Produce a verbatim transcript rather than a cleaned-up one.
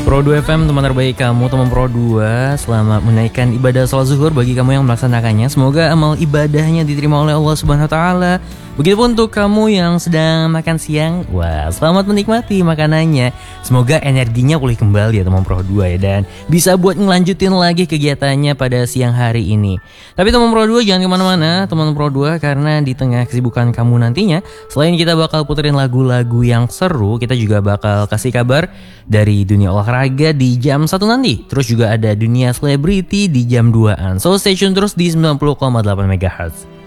Pro dua F M, teman terbaik kamu, teman Pro dua. Selamat menaikkan ibadah salat zuhur bagi kamu yang melaksanakannya. Semoga amal ibadahnya diterima oleh Allah Subhanahu wa taala. Begitupun untuk kamu yang sedang makan siang, wah, selamat menikmati makanannya. Semoga energinya pulih kembali ya teman Pro dua ya, dan bisa buat ngelanjutin lagi kegiatannya pada siang hari ini. Tapi teman Pro dua jangan kemana-mana teman Pro dua, karena di tengah kesibukan kamu nantinya, selain kita bakal puterin lagu-lagu yang seru, kita juga bakal kasih kabar dari dunia olahraga di jam satu nanti. Terus juga ada dunia selebriti di jam duaan. So stay tune terus di sembilan puluh koma delapan megahertz.